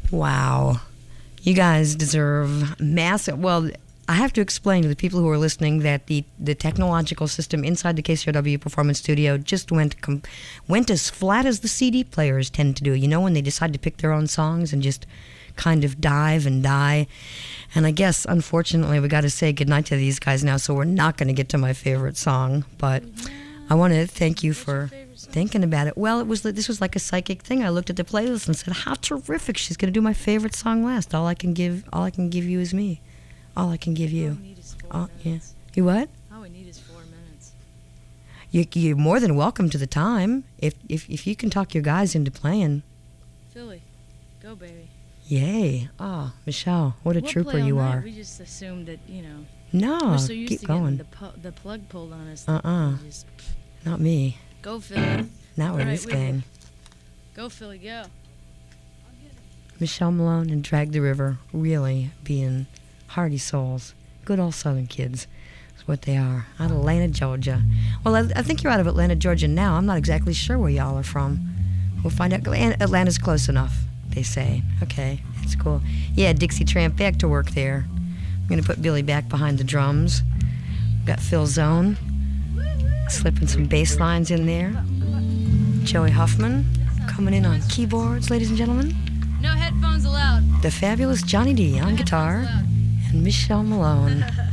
Wow. You guys deserve massive. Well, I have to explain to the people who are listening that the technological system inside the KCRW Performance Studio just went as flat as the CD players tend to do. You know, when they decide to pick their own songs and just kind of dive and die. And I guess, unfortunately, we got to say goodnight to these guys now, so we're not going to get to my favorite song. But I want to thank you for thinking about it. Well, this was like a psychic thing. I looked at the playlist and said, "How terrific! She's going to do my favorite song last. All I can give you is me. All I can give you." All we need is 4 minutes. Yeah. You what? All we need is 4 minutes. You're more than welcome to the time if you can talk your guys into playing. Philly, go baby. Yay! Michelle, what a We'll trooper play all you night. are. We just assumed that, No, we're so used keep to going. getting the plug pulled on us. We just, Not me. go Philly. Not with All right, this we- gang. Go Philly, go. Michelle Malone and Drag the River really being hearty souls. Good old Southern kids. That's what they are. Out of Atlanta, Georgia. Well, I think you're out of Atlanta, Georgia now. I'm not exactly sure where y'all are from. We'll find out. Atlanta's close enough, they say. Okay, that's cool. Yeah, Dixie Tramp back to work there. I'm going to put Billy back behind the drums. Got Phil Zone. Slipping some bass lines in there. Joey Huffman coming in on keyboards, ladies and gentlemen. No headphones allowed. The fabulous Johnny D on guitar. And Michelle Malone.